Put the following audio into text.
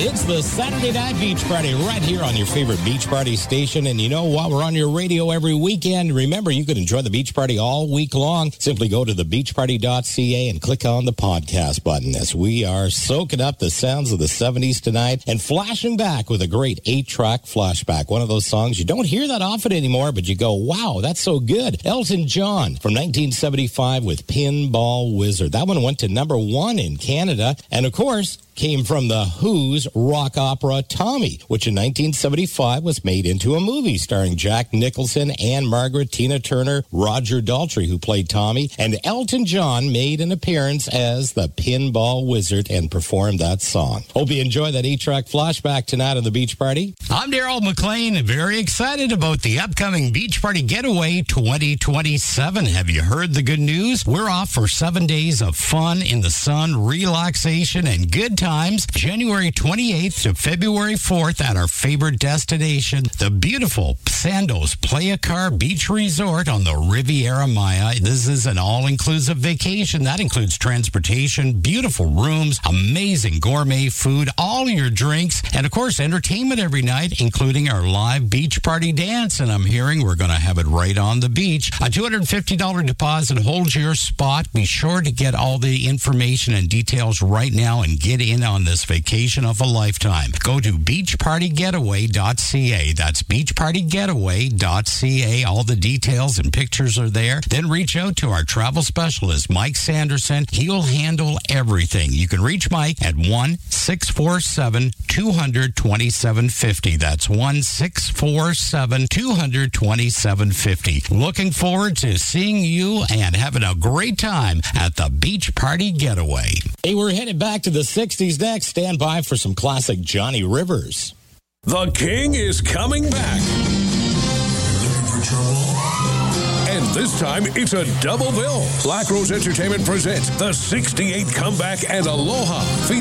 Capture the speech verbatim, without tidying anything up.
It's the Saturday Night Beach Party right here on your favorite beach party station. And you know what? We're on your radio every weekend. Remember, you can enjoy the beach party all week long. Simply go to the beach party dot c a and click on the podcast button as we are soaking up the sounds of the seventies tonight and flashing back with a great eight-track flashback. One of those songs you don't hear that often anymore, but you go, wow, that's so good. Elton John from nineteen seventy-five with Pinball Wizard. That one went to number one in Canada. And, of course, came from the Who's rock opera Tommy, which in nineteen seventy-five was made into a movie starring Jack Nicholson, Anne Margaret, Tina Turner, Roger Daltrey, who played Tommy, and Elton John made an appearance as the Pinball Wizard and performed that song. Hope you enjoy that eight-track flashback tonight on the Beach Party. I'm Daryl McLean, and very excited about the upcoming Beach Party Getaway twenty twenty-seven. Have you heard the good news? We're off for seven days of fun in the sun, relaxation, and good times, January twenty-eighth to February fourth at our favorite destination, the beautiful Sandos Playa Car Beach Resort on the Riviera Maya. This is an all-inclusive vacation. That includes transportation, beautiful rooms, amazing gourmet food, all your drinks, and of course, entertainment every night, including our live beach party dance. And I'm hearing we're going to have it right on the beach. A two hundred fifty dollars deposit holds your spot. Be sure to get all the information and details right now and get in on this vacation of a lifetime. Go to beach party getaway dot c a. That's beach party getaway dot c a. All the details and pictures are there. Then reach out to our travel specialist, Mike Sanderson. He'll handle everything. You can reach Mike at one six four seven, two hundred, twenty-seven fifty. That's one six four seven, two hundred, twenty-seven fifty. Looking forward to seeing you and having a great time at the Beach Party Getaway. Hey, we're headed back to the sixties next. Stand by for some classic Johnny Rivers. The King is coming back. And this time, it's a double bill. Black Rose Entertainment presents the sixty-eighth Comeback and Aloha,